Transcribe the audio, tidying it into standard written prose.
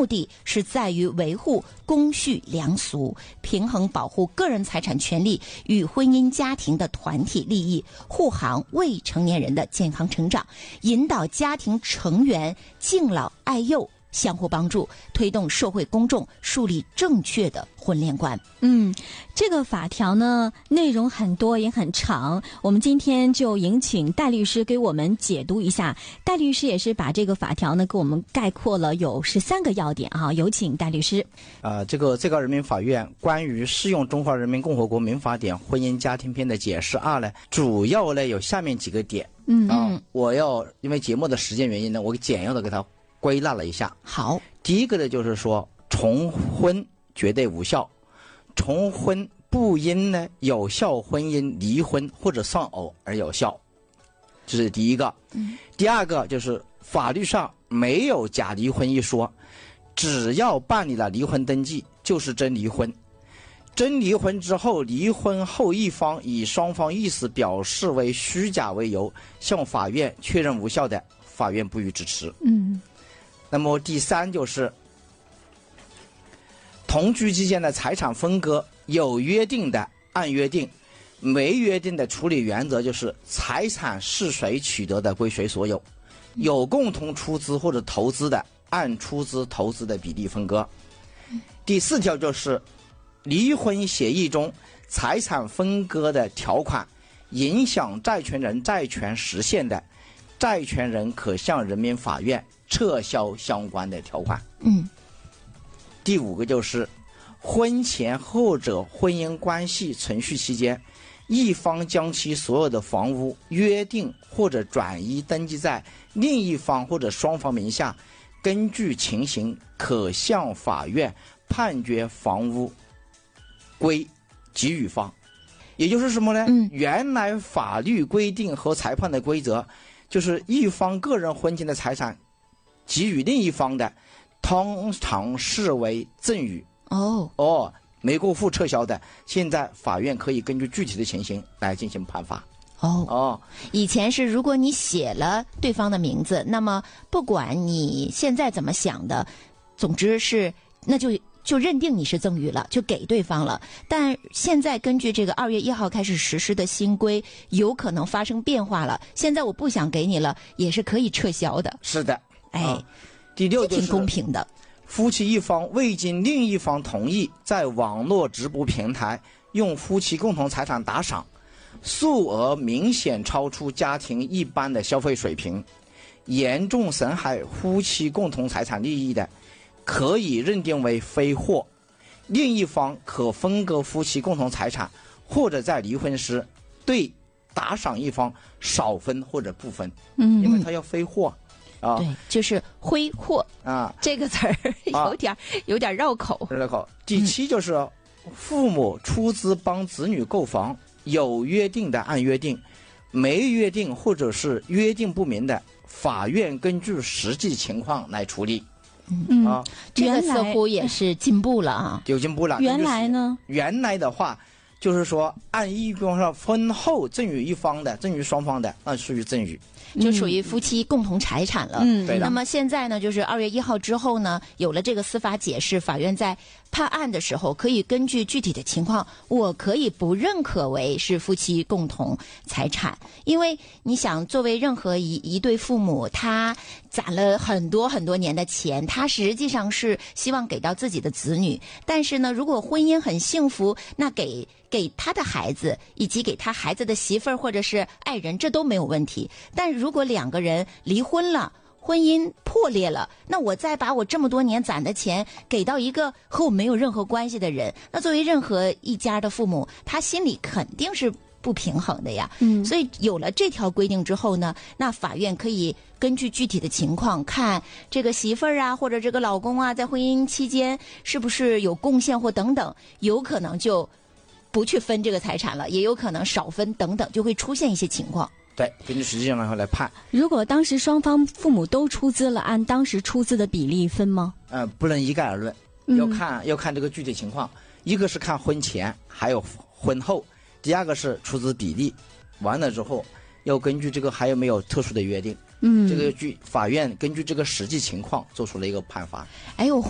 目的是在于维护公序良俗，平衡保护个人财产权利与婚姻家庭的团体利益，护航未成年人的健康成长，引导家庭成员敬老爱幼，相互帮助，推动社会公众树立正确的婚恋观。 这个法条呢，内容很多也很长，我们今天就迎请戴律师给我们解读一下。戴律师也是把这个法条呢给我们概括了有13个要点啊，有请戴律师。 这个最高人民法院关于适用中华人民共和国民法典婚姻家庭篇的解释2呢，主要呢有下面几个点。我要因为节目的时间原因呢，我简要的给它归纳了一下。 好， 第一个呢就是说重婚绝对无效，重婚不因呢有效婚姻离婚或者丧偶而有效，这是第一个。第二个就是法律上没有假离婚一说，只要办理了离婚登记就是真离婚。真离婚之后，离婚后一方以双方意思表示为虚假为由向法院确认无效的，法院不予支持。那么第三就是同居之间的财产分割有约定的按约定，没约定的处理原则就是财产是谁取得的归谁所有，有共同出资或者投资的按出资投资的比例分割。第4条就是离婚协议中财产分割的条款影响债权人债权实现的，债权人可向人民法院撤销相关的条款。第5个就是婚前或者婚姻关系存续期间，一方将其所有的房屋约定或者转移登记在另一方或者双方名下，根据情形可向法院判决房屋归给予方。也就是什么呢？原来法律规定和裁判的规则就是一方个人婚前的财产给予另一方的，通常视为赠与。没过户撤销的，现在法院可以根据具体的情形来进行判罚。 以前是如果你写了对方的名字，那么不管你现在怎么想的，总之是那就认定你是赠与了，就给对方了。但现在根据这个2月1号开始实施的新规，有可能发生变化了。现在我不想给你了，也是可以撤销的。 是的。 第6就是挺公平的。 夫妻一方未经另一方同意，在网络直播平台用夫妻共同财产打赏，数额明显超出家庭一般的消费水平，严重损害夫妻共同财产利益的，可以认定为非货。另一方可分割夫妻共同财产，或者在离婚时对打赏一方少分或者不分。因为他要非货。 对，就是挥霍这个词儿有点绕口。 第7就是父母出资帮子女购房，有约定的按约定，没约定或者是约定不明的，法院根据实际情况来处理。 这个似乎也是进步了啊。 有进步了。 原来呢？ 原来的话就是说按一般上婚后赠与一方的，赠与双方的，那属于赠与， 就属于夫妻共同财产了。 对的。 那么现在呢，就是2月1号之后呢，有了这个司法解释，法院在判案的时候可以根据具体的情况，我可以不认可为是夫妻共同财产。因为你想，作为任何一对父母，他攒了很多很多年的钱，他实际上是希望给到自己的子女。但是呢，如果婚姻很幸福，那给他的孩子以及给他孩子的媳妇儿或者是爱人，这都没有问题。但如果2个人离婚了，婚姻破裂了，那我再把我这么多年攒的钱给到一个和我没有任何关系的人，那作为任何一家的父母，他心里肯定是不平衡的呀。所以有了这条规定之后呢，那法院可以根据具体的情况看这个媳妇儿啊或者这个老公啊，在婚姻期间是不是有贡献或等等，有可能就不去分这个财产了，也有可能少分等等，就会出现一些情况。 对，根据实际情况来判。 如果当时双方父母都出资了，按当时出资的比例分吗？ 不能一概而论，要看这个具体情况。一个是看婚前，还有婚后；第二个是出资比例。完了之后，要根据这个还有没有特殊的约定。这个法院根据这个实际情况做出了一个判罚。 我